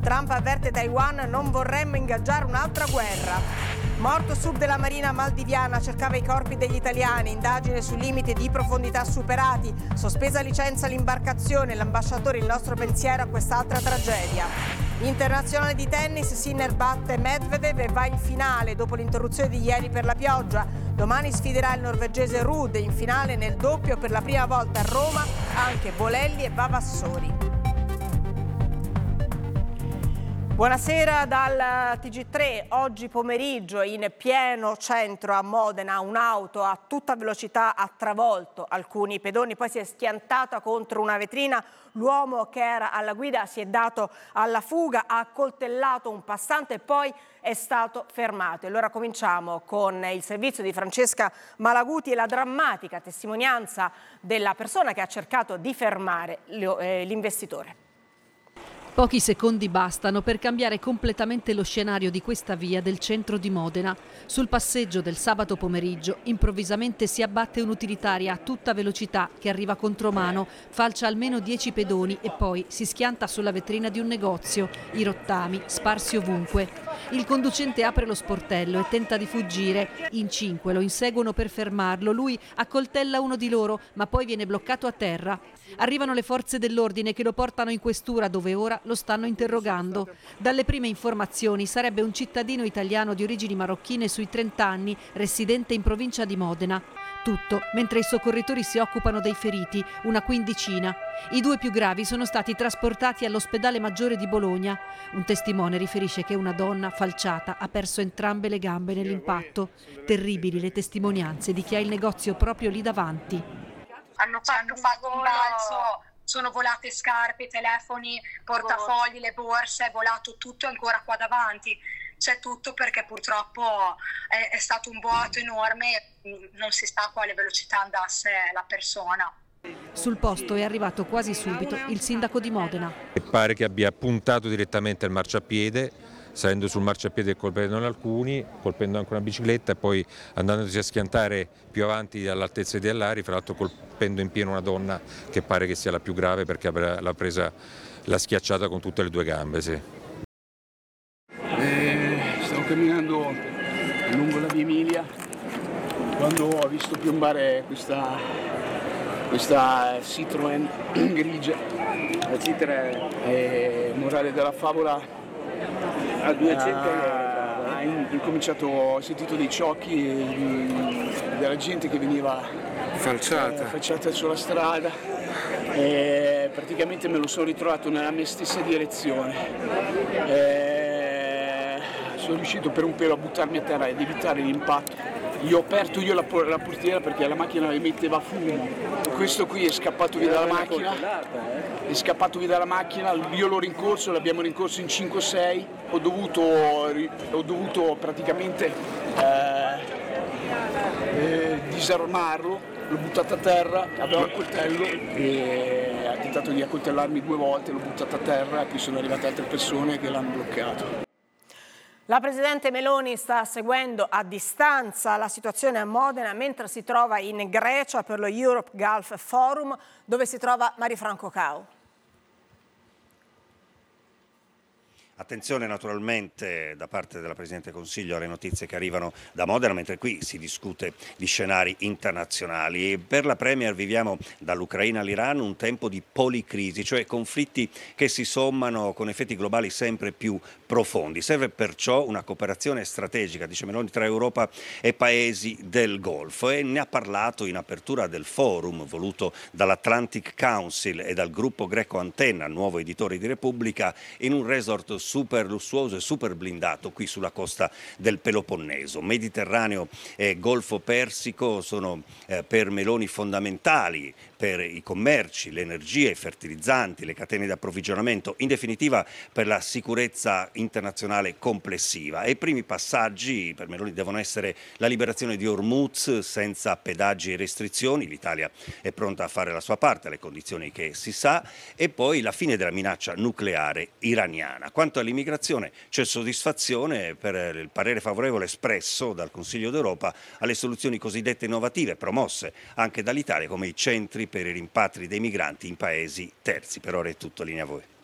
Trump avverte Taiwan: non vorremmo ingaggiare un'altra guerra. Morto sub della Marina maldiviana, cercava i corpi degli italiani, indagine su limiti di profondità superati, sospesa licenza l'imbarcazione, l'ambasciatore il nostro pensiero a quest'altra tragedia. Internazionale di tennis, Sinner batte Medvedev e va in finale dopo l'interruzione di ieri per la pioggia. Domani sfiderà il norvegese Ruud in finale nel doppio per la prima volta a Roma, anche Bolelli e Vavassori. Buonasera dal TG3. Oggi pomeriggio in pieno centro a Modena un'auto a tutta velocità ha travolto alcuni pedoni, poi si è schiantata contro una vetrina. L'uomo che era alla guida si è dato alla fuga, ha accoltellato un passante e poi è stato fermato. E allora cominciamo con il servizio di Francesca Malaguti e la drammatica testimonianza della persona che ha cercato di fermare l'investitore. Pochi secondi bastano per cambiare completamente lo scenario di questa via del centro di Modena. Sul passeggio del sabato pomeriggio improvvisamente si abbatte un'utilitaria a tutta velocità che arriva contromano, falcia almeno 10 pedoni e poi si schianta sulla vetrina di un negozio, i rottami sparsi ovunque. Il conducente apre lo sportello e tenta di fuggire. In 5 lo inseguono per fermarlo. Lui accoltella uno di loro, ma poi viene bloccato a terra. Arrivano le forze dell'ordine che lo portano in questura, dove ora lo stanno interrogando. Dalle prime informazioni sarebbe un cittadino italiano di origini marocchine sui 30 anni, residente in provincia di Modena. Tutto mentre i soccorritori si occupano dei feriti, una quindicina. I 2 più gravi sono stati trasportati all'ospedale maggiore di Bologna. Un testimone riferisce che una donna falciata ha perso entrambe le gambe nell'impatto. Terribili le testimonianze di chi ha il negozio proprio lì davanti. Hanno fatto un balzo, sono volate scarpe, telefoni, portafogli, le borse, è volato tutto, ancora qua davanti. C'è tutto perché purtroppo è stato un boato enorme, non si sa a quale velocità andasse la persona. Sul posto è arrivato quasi subito il sindaco di Modena. E pare che abbia puntato direttamente il marciapiede, salendo sul marciapiede e colpendone alcuni, colpendo anche una bicicletta e poi andandosi a schiantare più avanti all'altezza di Allari, fra l'altro colpendo in pieno una donna che pare che sia la più grave perché l'ha schiacciata con tutte le 2 gambe. Sì. Stavo camminando lungo la via Emilia quando ho visto piombare questa Citroen grigia. La Citroen, morale della favola, a 200 ho sentito dei ciocchi della gente che veniva falciata sulla strada e praticamente me lo sono ritrovato nella mia stessa direzione. Sono riuscito per un pelo a buttarmi a terra ed evitare l'impatto. Io ho aperto la portiera perché la macchina emetteva fumo. Questo qui è scappato via dalla macchina, io l'ho rincorso, l'abbiamo rincorso in 5-6, ho dovuto praticamente disarmarlo, l'ho buttato a terra, aveva il coltello e ha tentato di accoltellarmi 2 volte, l'ho buttato a terra e poi sono arrivate altre persone che l'hanno bloccato. La Presidente Meloni sta seguendo a distanza la situazione a Modena mentre si trova in Grecia per lo Europe Gulf Forum, dove si trova Marifranco Cao. Attenzione naturalmente da parte della Presidente del Consiglio alle notizie che arrivano da Modena, mentre qui si discute di scenari internazionali. Per la Premier viviamo dall'Ucraina all'Iran un tempo di policrisi, cioè conflitti che si sommano con effetti globali sempre più profondi. Serve perciò una cooperazione strategica, dice Meloni, tra Europa e paesi del Golfo e ne ha parlato in apertura del forum voluto dall'Atlantic Council e dal gruppo greco Antenna, nuovo editore di Repubblica, in un resort super lussuoso e super blindato qui sulla costa del Peloponneso. Mediterraneo e Golfo Persico sono per Meloni fondamentali per i commerci, l'energia, i fertilizzanti, le catene di approvvigionamento, in definitiva per la sicurezza internazionale complessiva. E i primi passaggi per Meloni devono essere la liberazione di Hormuz senza pedaggi e restrizioni, l'Italia è pronta a fare la sua parte alle condizioni che si sa, e poi la fine della minaccia nucleare iraniana. Quanto all'immigrazione c'è soddisfazione per il parere favorevole espresso dal Consiglio d'Europa alle soluzioni cosiddette innovative promosse anche dall'Italia come i centri per i rimpatri dei migranti in paesi terzi. Per ora è tutto, linea a voi.